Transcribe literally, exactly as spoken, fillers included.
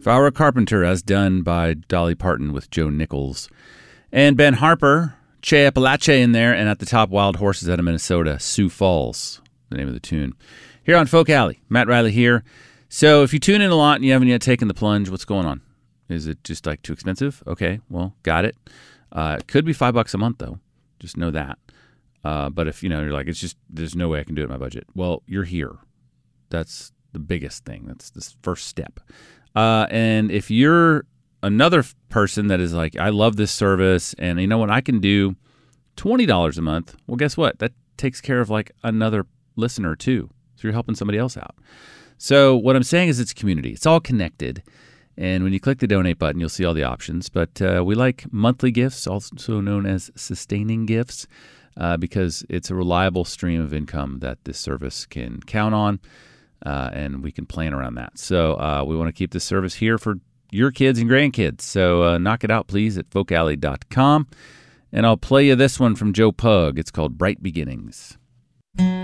If I Were a Carpenter, as done by Dolly Parton with Joe Nichols. And Ben Harper, Che Appalache in there, and at the top, Wild Horses out of Minnesota, Sioux Falls, the name of the tune. Here on Folk Alley, Matt Riley here. So if you tune in a lot and you haven't yet taken the plunge, what's going on? Is it just like too expensive? Okay, well, got it. Uh, it could be five bucks a month, though. Just know that. Uh, but if, you know, you're like, it's just, there's no way I can do it in my budget. Well, you're here. That's the biggest thing. That's the first step. Uh, and if you're another f- person that is like, I love this service, and you know what, I can do twenty dollars a month. Well, guess what? That takes care of like another listener too. So you're helping somebody else out. So what I'm saying is it's community. It's all connected. And when you click the donate button, you'll see all the options. But uh, we like monthly gifts, also known as sustaining gifts, uh, because it's a reliable stream of income that this service can count on. Uh, and we can plan around that. So uh, we want to keep this service here for your kids and grandkids. So uh, knock it out, please, at folk alley dot com. And I'll play you this one from Joe Pug. It's called Bright Beginnings.